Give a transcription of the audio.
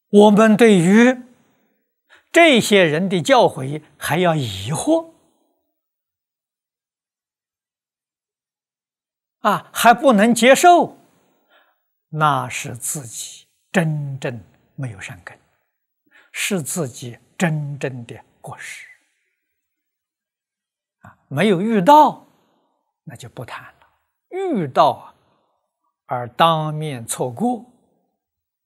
我们对于这些人的教诲还要疑惑还不能接受，那是自己真正没有善根，是自己真正的过失没有遇到，那就不谈了；遇到而当面错过，